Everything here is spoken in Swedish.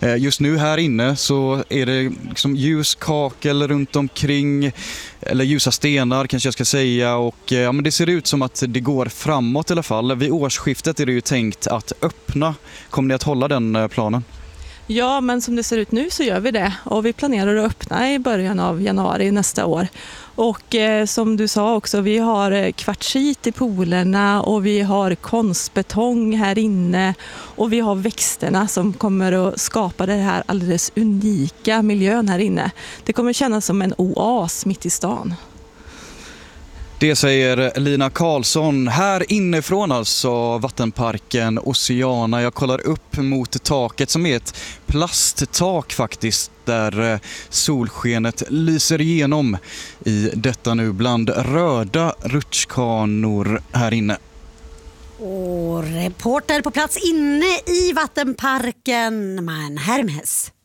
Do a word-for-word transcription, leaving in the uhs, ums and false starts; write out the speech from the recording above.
Just nu här inne så är det liksom ljus kakel runt omkring, eller ljusa stenar kanske jag ska säga, och ja, men det ser ut som att det går framåt i alla fall. Vid årsskiftet är det ju tänkt att öppna. Kommer ni att hålla den planen? Ja, men som det ser ut nu så gör vi det, och vi planerar att öppna i början av januari nästa år. Och eh, som du sa också, vi har kvartsit i poolerna och vi har konstbetong här inne och vi har växterna som kommer att skapa det här alldeles unika miljön här inne. Det kommer kännas som en oas mitt i stan. Det säger Lina Karlsson här inifrån, alltså vattenparken Oceana. Jag kollar upp mot taket som är ett plasttak faktiskt, där solskenet lyser igenom i detta nu bland röda rutschkanor här inne. Och reporter på plats inne i vattenparken, Man Hermes.